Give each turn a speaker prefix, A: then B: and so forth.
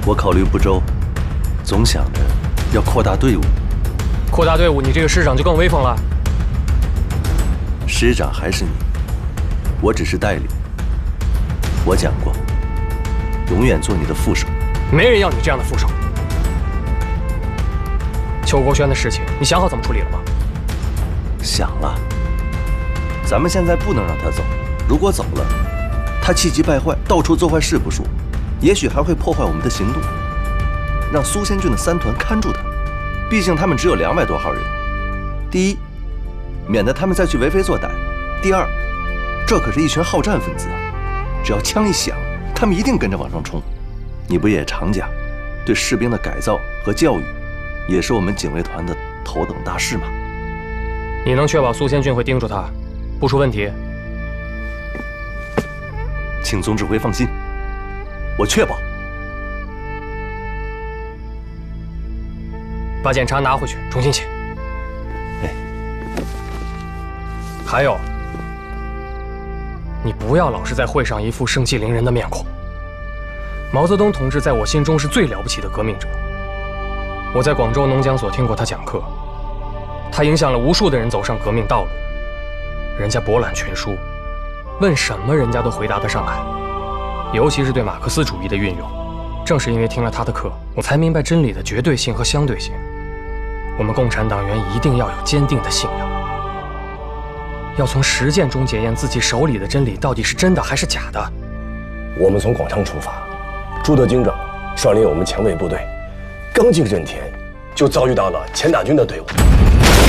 A: 我考虑不周，总想着要扩大队伍。
B: 扩大队伍，你这个师长就更威风了。
A: 师长还是你，我只是代理。我讲过，永远做你的副手。
B: 没人要你这样的副手。邱国轩的事情，你想好怎么处理了吗？
A: 想了。咱们现在不能让他走，如果走了，他气急败坏，到处做坏事不说，也许还会破坏我们的行动。让苏仙郡的3团看住他，毕竟他们只有200多号人。第一，免得他们再去为非作歹；第二，这可是一群好战分子啊！只要枪一响，他们一定跟着往上冲。你不也常讲，对士兵的改造和教育，也是我们警卫团的头等大事吗？
B: 你能确保苏仙郡会盯住他，不出问题？
A: 请总指挥放心，我确保。
B: 把检查拿回去，重新写。
A: 哎，
B: 还有，你不要老是在会上一副盛气凌人的面孔。毛泽东同志在我心中是最了不起的革命者。我在广州农讲所听过他讲课，他影响了无数的人走上革命道路。人家博览群书，问什么人家都回答得上来，尤其是对马克思主义的运用。正是因为听了他的课，我才明白真理的绝对性和相对性。我们共产党员一定要有坚定的信仰，要从实践中检验自己手里的真理到底是真的还是假的。
C: 我们从广昌出发，朱德警长率领我们前卫部队，刚进任田，就遭遇到了钱大军的队伍。